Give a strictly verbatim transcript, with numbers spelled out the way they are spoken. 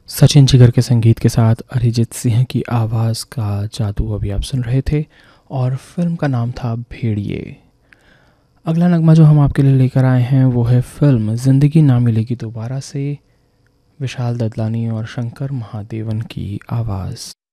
सचिन जिगर के संगीत के साथ अरिजीत सिंह की आवाज़ का जादू अभी आप सुन रहे थे और फिल्म का नाम था भेड़िए। अगला नगमा जो हम आपके लिए लेकर आए हैं वो है फिल्म ज़िंदगी ना मिलेगी दोबारा से, विशाल ददलानी और शंकर महादेवन की आवाज़।